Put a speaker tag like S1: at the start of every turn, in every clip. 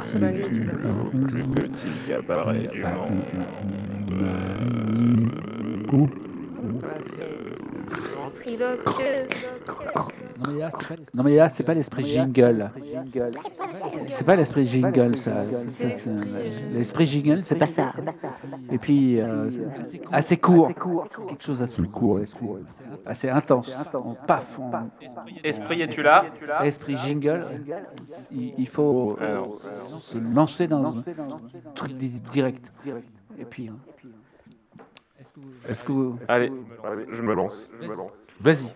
S1: c'est la nuit.
S2: Plus petit cabaret du monde.
S1: Ventriloqueuse.
S3: Non mais là, c'est pas l'esprit jingle. C'est pas l'esprit jingle, ça. L'esprit jingle, c'est pas ça. Et puis, assez court. Quelque chose d'assez court, assez intense. Paf.
S2: Esprit, es-tu là?
S3: Esprit jingle, il faut se lancer dans un truc direct. Et puis, est-ce que vous...
S2: Allez, je me lance.
S3: Vas-y.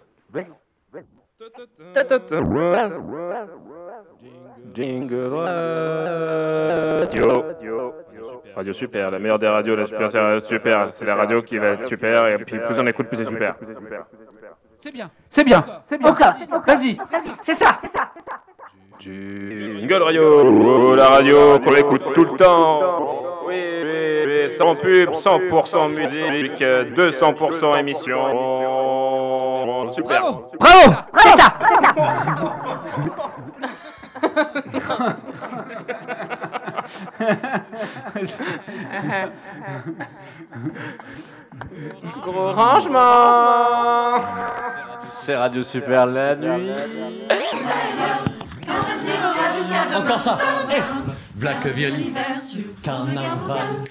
S2: Jingle Radio. Radio super, la meilleure des radios, la super, c'est super. C'est la radio qui va être super, et puis plus on écoute, plus c'est super.
S3: C'est bien. Encore. Vas-y. C'est ça.
S2: Jingle Radio, la radio qu'on écoute tout le temps. Oui, sans pub, 100% musique, 200% émission. Super.
S3: Bravo. C'est ça.
S2: Gros rangement.
S4: C'est Radio Super la nuit.
S5: Encore ça. V'là que vient l'hiver, carnaval.